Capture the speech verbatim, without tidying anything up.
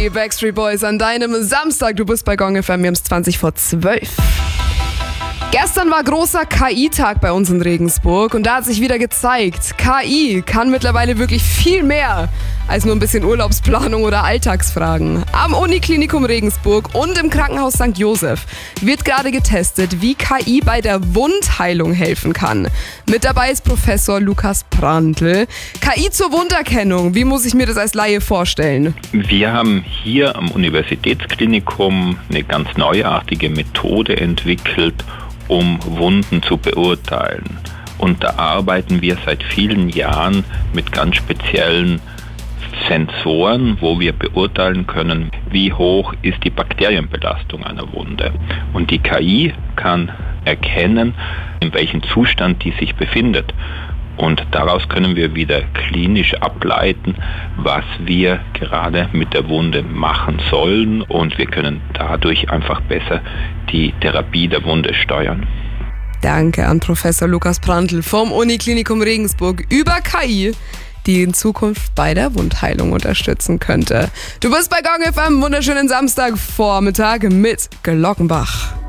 die Backstreet Boys an deinem Samstag. Du bist bei Gong F M, wir haben es zwanzig vor zwölf. Gestern war großer K I-Tag bei uns in Regensburg und da hat sich wieder gezeigt, K I kann mittlerweile wirklich viel mehr als nur ein bisschen Urlaubsplanung oder Alltagsfragen. Am Uniklinikum Regensburg und im Krankenhaus Sankt Joseph wird gerade getestet, wie K I bei der Wundheilung helfen kann. Mit dabei ist Professor Lukas Prantl. K I zur Wunderkennung, wie muss ich mir das als Laie vorstellen? Wir haben hier am Universitätsklinikum eine ganz neuartige Methode entwickelt, um Wunden zu beurteilen. Und da arbeiten wir seit vielen Jahren mit ganz speziellen Sensoren, wo wir beurteilen können, wie hoch ist die Bakterienbelastung einer Wunde. Und die K I kann erkennen, in welchem Zustand die sich befindet. Und daraus können wir wieder klinisch ableiten, was wir gerade mit der Wunde machen sollen. Und wir können dadurch einfach besser die Therapie der Wunde steuern. Danke an Professor Lukas Prantl vom Uniklinikum Regensburg über K I, die in Zukunft bei der Wundheilung unterstützen könnte. Du bist bei Gong F M, wunderschönen Samstagvormittag mit Glockenbach.